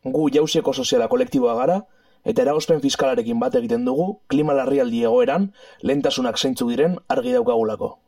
Gu jauzi ekosoziala kolektiboa gara, eta eragozpen fiskalarekin bat egiten dugu klima larrialdi egoeran lehentasunak zeintzuk diren argi daukagulako.